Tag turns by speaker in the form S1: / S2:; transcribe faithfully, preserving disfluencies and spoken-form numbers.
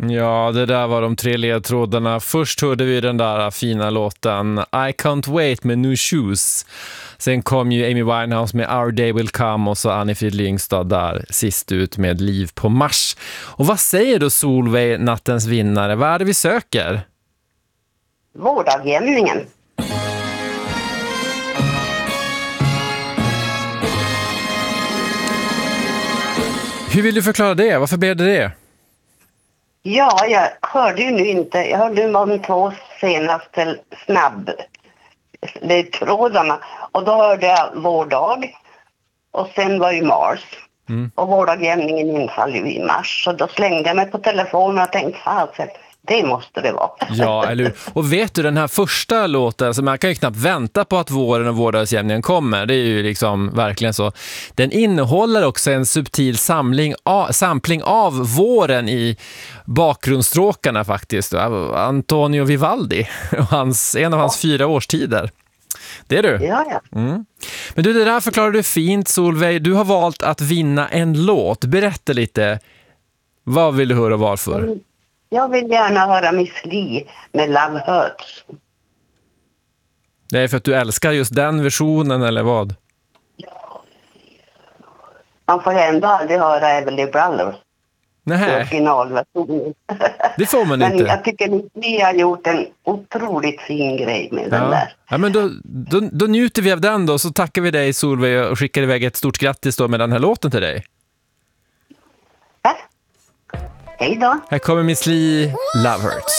S1: Ja, det där var de tre ledtrådarna. Först hörde vi den där fina låten I Can't Wait med New Shoes. Sen kom ju Amy Winehouse med Our Day Will Come och så Annie-Frid Lyngstad där sist ut med Liv på Mars. Och vad säger då Solveig, nattens vinnare? Vad är det vi söker?
S2: Vårdagjämningen.
S1: Hur vill du förklara det? Varför blev det det?
S2: Ja, jag hörde ju nu inte. Jag hörde ju de två senaste snabbledtrådarna. Och då hörde jag vårdag. Och sen var ju Mars. Mm. Och vårdagjämningen infaller ju i mars. Så då slängde jag mig på telefonen och tänkte, fasen, det måste det vara.
S1: Ja, eller hur? Och vet du, den här första låten, så man kan ju knappt vänta på att våren och vårdagjämningen kommer. Det är ju liksom verkligen så. Den innehåller också en subtil samling av, sampling av våren i bakgrundsstråkarna faktiskt. Antonio Vivaldi, och hans, en av hans ja. fyra årstider. Det är du.
S2: Ja, ja.
S1: Mm. Men du, det där förklarar du fint, Solveig. Du har valt att vinna en låt. Berätta lite. Vad vill du höra och varför?
S2: Mm. Jag vill gärna höra Miss Li med Love Hurts.
S1: Det är för att du älskar just den versionen, eller vad?
S2: Ja. Man får ändå aldrig höra Everly Brothers.
S1: Nej.
S2: Originalversionen.
S1: Det får man
S2: men
S1: inte.
S2: Men jag tycker att ni har gjort en otroligt fin grej med
S1: ja.
S2: den där.
S1: Ja, men då, då, då njuter vi av den då. Så tackar vi dig, Solveig, och skickar iväg ett stort grattis då med den här låten till dig.
S2: Ja. Hej då.
S1: Här kommer Miss Li, Love Hurts.